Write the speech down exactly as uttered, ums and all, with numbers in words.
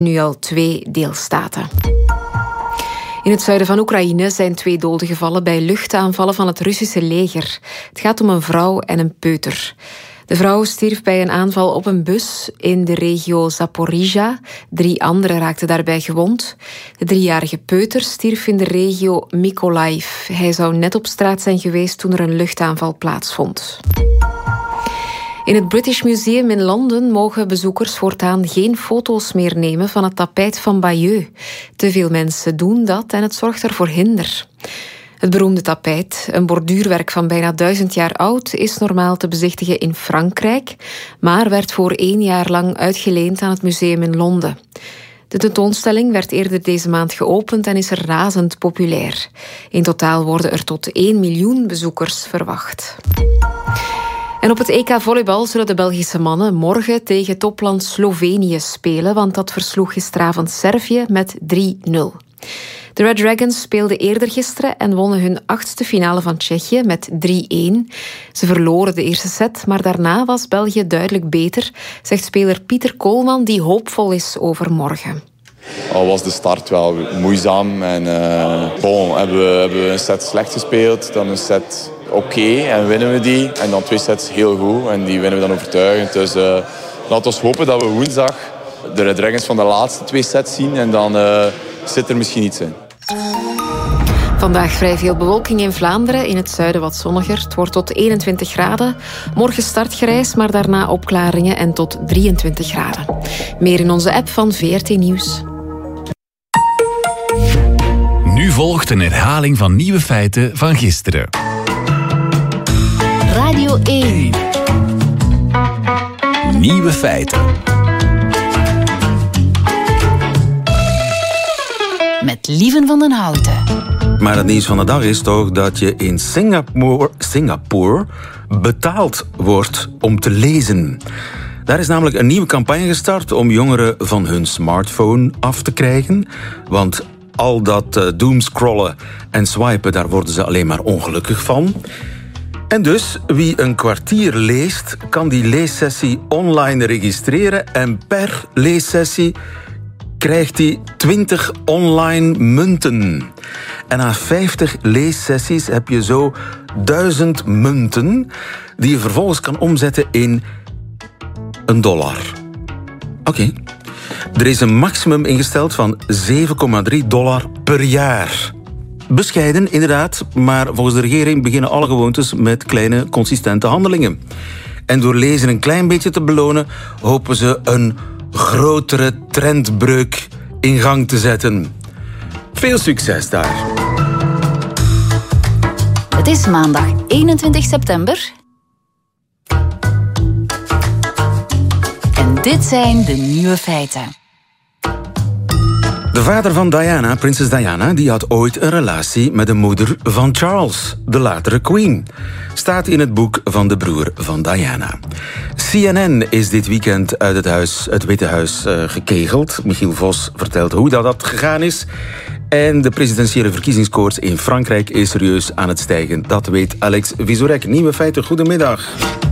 nu al twee deelstaten. In het zuiden van Oekraïne zijn twee doden gevallen bij luchtaanvallen van het Russische leger. Het gaat om een vrouw en een peuter. De vrouw stierf bij een aanval op een bus in de regio Zaporizhia. Drie anderen raakten daarbij gewond. De driejarige peuter stierf in de regio Mykolaiv. Hij zou net op straat zijn geweest toen er een luchtaanval plaatsvond. In het British Museum in Londen mogen bezoekers voortaan geen foto's meer nemen van het tapijt van Bayeux. Te veel mensen doen dat en het zorgt ervoor hinder. Het beroemde tapijt, een borduurwerk van bijna duizend jaar oud, is normaal te bezichtigen in Frankrijk, maar werd voor één jaar lang uitgeleend aan het museum in Londen. De tentoonstelling werd eerder deze maand geopend en is er razend populair. In totaal worden er tot één miljoen bezoekers verwacht. En op het E K volleybal zullen de Belgische mannen morgen tegen topland Slovenië spelen, want dat versloeg gisteravond Servië met drie nul. De Red Dragons speelden eerder gisteren en wonnen hun achtste finale van Tsjechië met drie één. Ze verloren de eerste set, maar daarna was België duidelijk beter, zegt speler Pieter Koolman, die hoopvol is over morgen. Al was de start wel moeizaam en uh, bon, hebben, we, hebben we een set slecht gespeeld, dan een set oké okay, en winnen we die. En dan twee sets heel goed en die winnen we dan overtuigend. Dus uh, laten we hopen dat we woensdag de Red Dragons van de laatste twee sets zien en dan uh, zit er misschien iets in. Vandaag vrij veel bewolking in Vlaanderen, in het zuiden wat zonniger. Het wordt tot eenentwintig graden. Morgen startgrijs, maar daarna opklaringen en tot drieëntwintig graden. Meer in onze app van V R T Nieuws. Nu volgt een herhaling van nieuwe feiten van gisteren. Radio één. Nieuwe feiten. Met Lieven van den Houten. Maar het nieuws van de dag is toch dat je in Singapore, Singapore betaald wordt om te lezen. Daar is namelijk een nieuwe campagne gestart om jongeren van hun smartphone af te krijgen. Want al dat uh, doomscrollen en swipen, daar worden ze alleen maar ongelukkig van. En dus, wie een kwartier leest, kan die leessessie online registreren en per leessessie krijgt hij twintig online munten. En na vijftig leessessies heb je zo duizend munten die je vervolgens kan omzetten in een dollar. Oké. Okay. Er is een maximum ingesteld van zeven komma drie dollar per jaar. Bescheiden, inderdaad, maar volgens de regering beginnen alle gewoontes met kleine, consistente handelingen. En door lezen een klein beetje te belonen, hopen ze een grotere trendbreuk in gang te zetten. Veel succes daar. Het is maandag eenentwintig september. En dit zijn de nieuwe feiten. De vader van Diana, prinses Diana, die had ooit een relatie met de moeder van Charles, de latere queen. Staat in het boek van de broer van Diana. C N N is dit weekend uit het, huis, het Witte Huis uh, gekegeld. Michiel Vos vertelt hoe dat, dat gegaan is. En de presidentiële verkiezingskoers in Frankrijk is serieus aan het stijgen. Dat weet Alex Vizorek. Nieuwe feiten, goedemiddag.